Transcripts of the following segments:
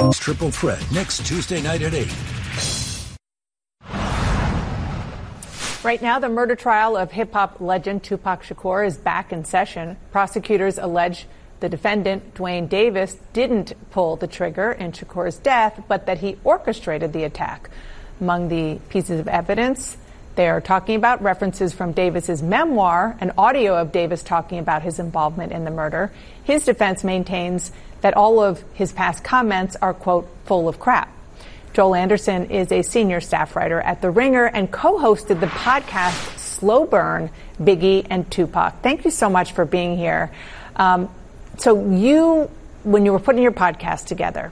Triple Threat next Tuesday night at 8. Right now, the murder trial of hip-hop legend Tupac Shakur is back in session. Prosecutors allege the defendant, Duane Davis, didn't pull the trigger in Shakur's death, but that he orchestrated the attack. Among the pieces of evidence they are talking about references from Davis's memoir, an audio of Davis talking about his involvement in the murder. His defense maintains that all of his past comments are, quote, full of crap. Joel Anderson is a senior staff writer at The Ringer and co-hosted the podcast Slow Burn, Biggie and Tupac. Thank you so much for being here. So you, when you were putting your podcast together,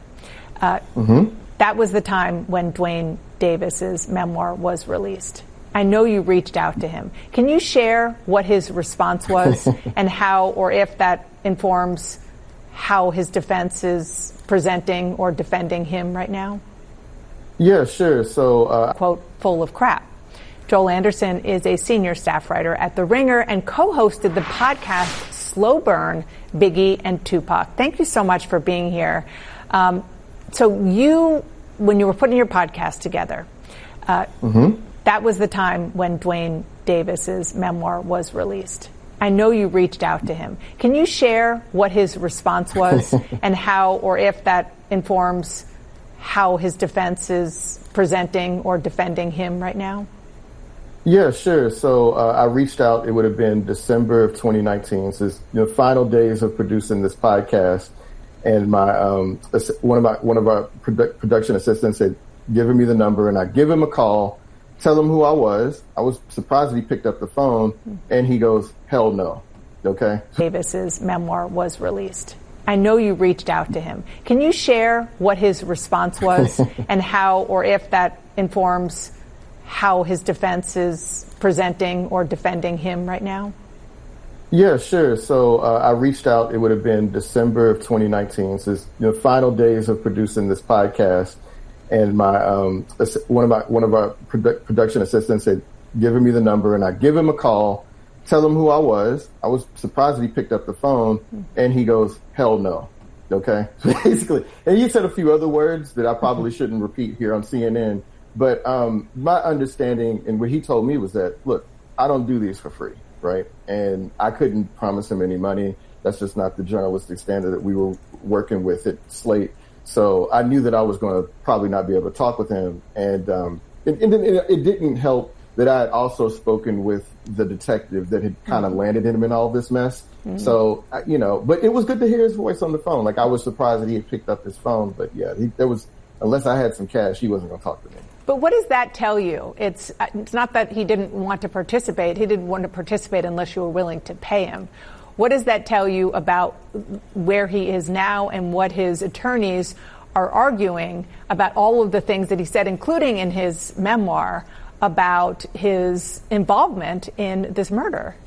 that was the time when Duane Davis's memoir was released. I know you reached out to him. Can you share what his response was and how, or if that informs how his defense is presenting or defending him right now? Yeah, sure. So, quote, full of crap. Joel Anderson is a senior staff writer at The Ringer and co-hosted the podcast Slow Burn, Biggie and Tupac. Thank you so much for being here. So you, when you were putting your podcast together, that was the time when Duane Davis's memoir was released. I know you reached out to him. Can you share what his response was and how, or if that informs how his defense is presenting or defending him right now? Yeah, sure. So I reached out. It would have been December of 2019. So it's the final days of producing this podcast, and my one of our production assistants had given me the number, and I give him a call, tell him who I was. I was surprised that he picked up the phone, and he goes, "Hell no." Okay. Davis's memoir was released. I know you reached out to him. Can you share what his response was and how, or if that informs how his defense is presenting or defending him right now? Yeah, sure. So I reached out. It would have been December of 2019. So it's the final days of producing this podcast, and my one of our production assistants had given me the number, and I give him a call, tell him who I was. I was surprised that he picked up the phone, and he goes, "Hell no." Okay. So basically, and he said a few other words that I probably shouldn't repeat here on CNN. But my understanding and what he told me was that, look, I don't do these for free, right? And I couldn't promise him any money. That's just not the journalistic standard that we were working with at Slate. So I knew that I was going to probably not be able to talk with him. And it didn't help that I had also spoken with the detective that had kind of landed him in all this mess. So, but it was good to hear his voice on the phone. Like, I was surprised that he had picked up his phone. But yeah, unless I had some cash, he wasn't going to talk to me. But what does that tell you? It's not that he didn't want to participate. He didn't want to participate unless you were willing to pay him. What does that tell you about where he is now and what his attorneys are arguing about all of the things that he said, including in his memoir, about his involvement in this murder?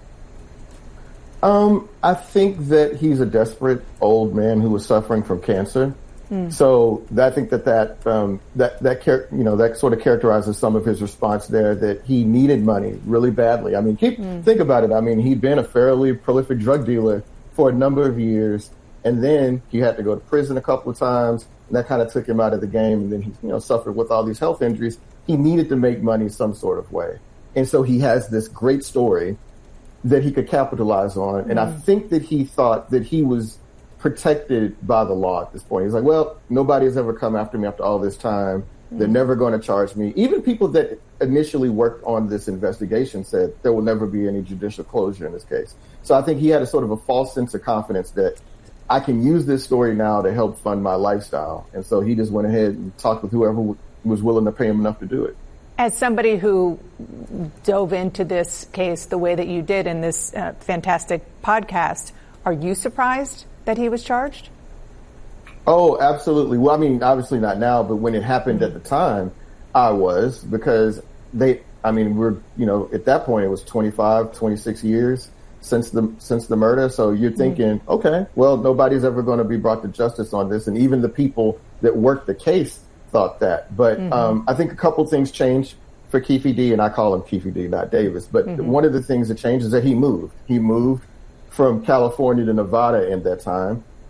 I think that he's a desperate old man who was suffering from cancer. So I think that sort of characterizes some of his response there, that he needed money really badly. I mean, think about it. I mean, he'd been a fairly prolific drug dealer for a number of years, and then he had to go to prison a couple of times, and that kind of took him out of the game. And then he, suffered with all these health injuries. He needed to make money some sort of way. And so he has this great story that he could capitalize on. And I think that he thought that he was protected by the law at this point. He's like, well, nobody's ever come after me after all this time. They're never going to charge me. Even people that initially worked on this investigation said there will never be any judicial closure in this case. So I think he had a sort of a false sense of confidence that I can use this story now to help fund my lifestyle. And so he just went ahead and talked with whoever was willing to pay him enough to do it. As somebody who dove into this case the way that you did in this fantastic podcast, are you surprised that he was charged? Oh, absolutely. Well, I mean, obviously not now, but when it happened at the time, I was, because we're, at that point it was 25, 26 years since the murder. So you're thinking, okay, well, nobody's ever going to be brought to justice on this. And even the people that worked the case thought that. But I think a couple things changed for Keffe D, and I call him Keffe D, not Davis. But one of the things that changed is that he moved. He moved from California to Nevada in that time.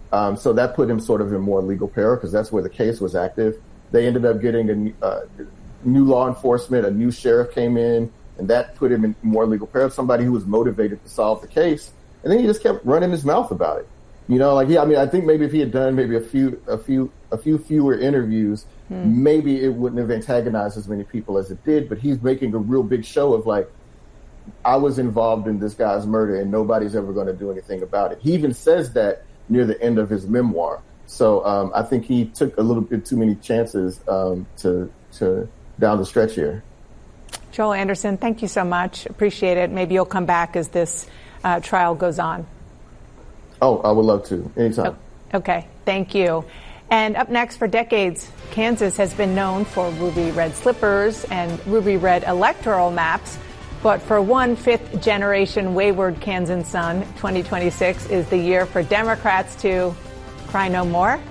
So that put him sort of in more legal peril because that's where the case was active. They ended up getting a new law enforcement, a new sheriff came in, and that put him in more legal peril, somebody who was motivated to solve the case. And then he just kept running his mouth about it. I think maybe if he had done maybe a few fewer interviews, maybe it wouldn't have antagonized as many people as it did. But he's making a real big show of like, I was involved in this guy's murder and nobody's ever going to do anything about it. He even says that near the end of his memoir. So I think he took a little bit too many chances to down the stretch here. Joel Anderson, thank you so much. Appreciate it. Maybe you'll come back as this trial goes on. Oh, I would love to. Anytime. Okay. Thank you. And up next, for decades, Kansas has been known for ruby red slippers and ruby red electoral maps. But for one fifth-generation wayward Kansan son, 2026 is the year for Democrats to cry no more.